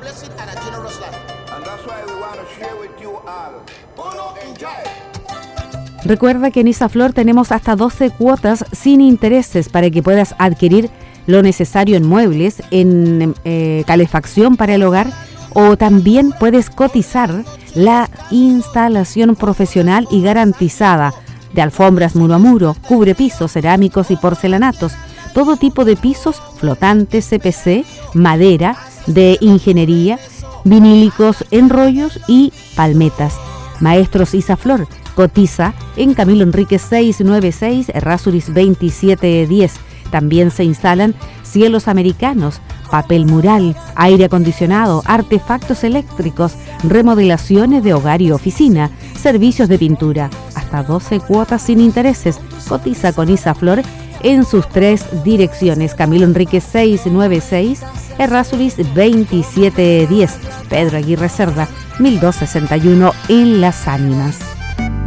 blessing and a generous life. And that's why we want to share with you all. Uno, enjoy. Recuerda que en Isaflor tenemos hasta 12 cuotas sin intereses para que puedas adquirir lo necesario en muebles, en calefacción para el hogar, o también puedes cotizar la instalación profesional y garantizada de alfombras muro a muro, cubrepisos, cerámicos y porcelanatos, todo tipo de pisos flotantes, CPC, madera, de ingeniería, vinílicos, enrollos y palmetas. Maestros Isaflor, cotiza en Camilo Enríquez 696, Errázuriz 2710. También se instalan cielos americanos, papel mural, aire acondicionado, artefactos eléctricos, remodelaciones de hogar y oficina, servicios de pintura, hasta 12 cuotas sin intereses. Cotiza con Isaflor en sus 3 direcciones: Camilo Enríquez 696, Errázuriz 2710, Pedro Aguirre Cerda 1261 en Las Ánimas.